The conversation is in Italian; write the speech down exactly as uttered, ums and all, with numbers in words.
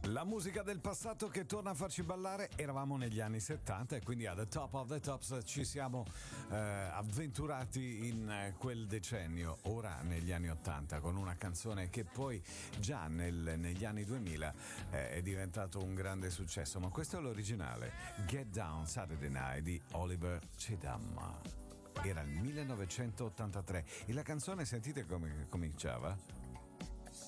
La musica del passato che torna a farci ballare. Eravamo negli anni settanta e quindi a The Top of the Tops ci siamo eh, avventurati in eh, quel decennio, ora negli anni ottanta, con una canzone che poi già nel, negli anni duemila eh, è diventato un grande successo, ma questo è l'originale, Get Down Saturday Night di Oliver Chedam. Era il millenovecentottantatré e la canzone, sentite come cominciava?